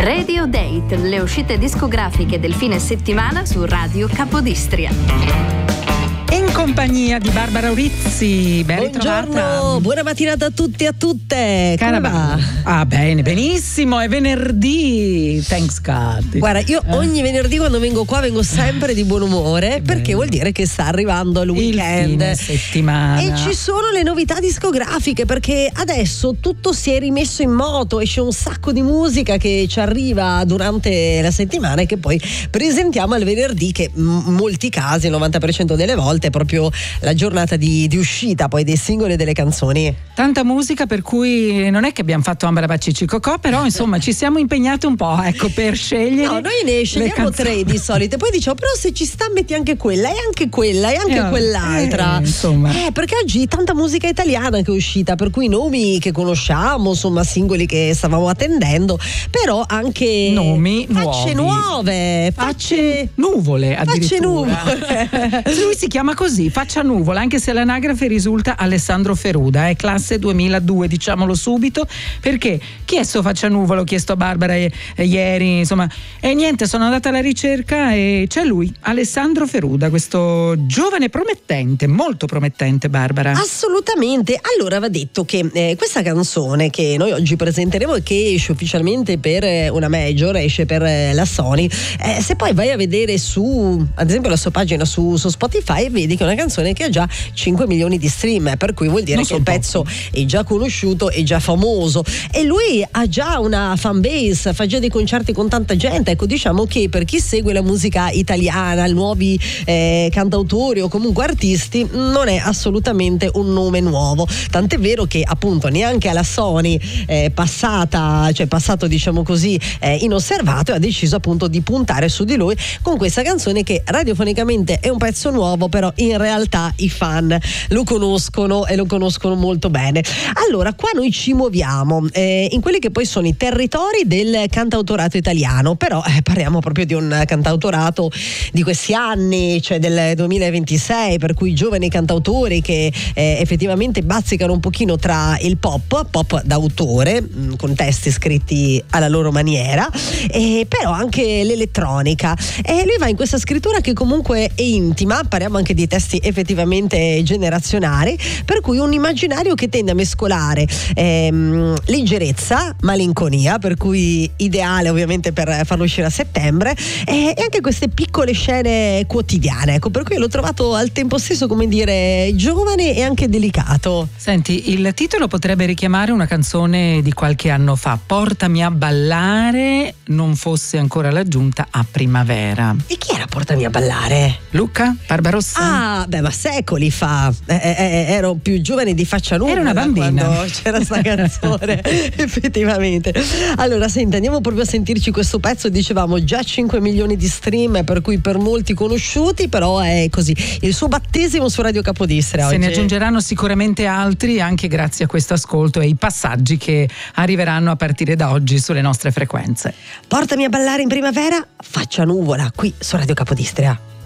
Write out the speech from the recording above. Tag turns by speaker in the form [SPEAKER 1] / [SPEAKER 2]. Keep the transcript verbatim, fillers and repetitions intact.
[SPEAKER 1] Radio Date, le uscite discografiche del fine settimana su Radio Capodistria.
[SPEAKER 2] In compagnia di Barbara Urizzi, ben ritrovata.
[SPEAKER 3] Buongiorno, buona mattinata a tutti e a tutte. Come va?
[SPEAKER 2] Ah, bene, benissimo, è venerdì, thanks God.
[SPEAKER 3] Guarda, io
[SPEAKER 2] eh.
[SPEAKER 3] ogni venerdì quando vengo qua vengo sempre di buon umore, perché vuol dire che sta arrivando il weekend,
[SPEAKER 2] il fine settimana.
[SPEAKER 3] E ci sono le novità discografiche, perché adesso tutto si è rimesso in moto, esce un sacco di musica che ci arriva durante la settimana e che poi presentiamo al venerdì, che in molti casi, il novanta per cento delle volte, è proprio la giornata di, di uscita poi dei singoli e delle canzoni.
[SPEAKER 2] Tanta musica, per cui non è che abbiamo fatto Ambra Bacci Cocò, però insomma ci siamo impegnati un po', ecco, per scegliere.
[SPEAKER 3] No, noi ne scegliamo tre di solito, poi diciamo però se ci sta metti anche quella e anche quella e anche
[SPEAKER 2] eh,
[SPEAKER 3] quell'altra,
[SPEAKER 2] eh, insomma
[SPEAKER 3] eh, perché oggi tanta musica italiana che è uscita, per cui nomi che conosciamo, insomma singoli che stavamo attendendo, però anche
[SPEAKER 2] nomi
[SPEAKER 3] facce
[SPEAKER 2] nuovi.
[SPEAKER 3] nuove, facce,
[SPEAKER 2] facce nuvole addirittura.
[SPEAKER 3] Facce nuvole.
[SPEAKER 2] Lui si chiama così, Faccia Nuvola, anche se l'anagrafe risulta Alessandro Feruda, è classe duemiladue, diciamolo subito, perché chi è sto Faccia Nuvola? Ho chiesto a Barbara e, e ieri, insomma, e niente, sono andata alla ricerca e c'è lui, Alessandro Feruda, questo giovane promettente, molto promettente, Barbara.
[SPEAKER 3] Assolutamente. Allora va detto che eh, questa canzone che noi oggi presenteremo e che esce ufficialmente per una major, esce per eh, la Sony, eh, se poi vai a vedere su, ad esempio, la sua pagina su, su Spotify, vedi che è una canzone che ha già cinque milioni di stream, per cui vuol dire
[SPEAKER 2] non
[SPEAKER 3] che il pezzo pochi. È già conosciuto, è già famoso e lui ha già una fan base, fa già dei concerti con tanta gente. Ecco, diciamo che per chi segue la musica italiana, i nuovi eh, cantautori o comunque artisti, non è assolutamente un nome nuovo, tant'è vero che appunto neanche alla Sony è passata, cioè passato diciamo così eh, inosservato, e ha deciso appunto di puntare su di lui con questa canzone che radiofonicamente è un pezzo nuovo, però in realtà i fan lo conoscono e lo conoscono molto bene. Allora, qua noi ci muoviamo eh, in quelli che poi sono i territori del cantautorato italiano, però eh, parliamo proprio di un cantautorato di questi anni, cioè del duemilaventisei, per cui giovani cantautori che eh, effettivamente bazzicano un pochino tra il pop, pop d'autore, mh, con testi scritti alla loro maniera, eh, però anche l'elettronica. E lui va in questa scrittura che comunque è intima, parliamo anche di testi effettivamente generazionali, per cui un immaginario che tende a mescolare ehm, leggerezza, malinconia, per cui ideale ovviamente per farlo uscire a settembre, e, e anche queste piccole scene quotidiane, ecco, per cui l'ho trovato al tempo stesso, come dire, giovane e anche delicato.
[SPEAKER 2] Senti, il titolo potrebbe richiamare una canzone di qualche anno fa, Portami a ballare, non fosse ancora l'aggiunta a primavera.
[SPEAKER 3] E chi era Portami a ballare?
[SPEAKER 2] Luca? Barbarossa?
[SPEAKER 3] Ah, beh, ma secoli fa, eh, eh, ero più giovane di Faccia Nuvola.
[SPEAKER 2] Era una bambina
[SPEAKER 3] quando c'era sta canzone, effettivamente. Allora, senti, andiamo proprio a sentirci questo pezzo. Dicevamo già cinque milioni di stream, per cui per molti conosciuti, però è così il suo battesimo su Radio Capodistria.
[SPEAKER 2] Se
[SPEAKER 3] oggi
[SPEAKER 2] ne aggiungeranno sicuramente altri, anche grazie a questo ascolto e ai passaggi che arriveranno a partire da oggi sulle nostre frequenze.
[SPEAKER 3] Portami a ballare in primavera, Faccia Nuvola, qui su Radio Capodistria.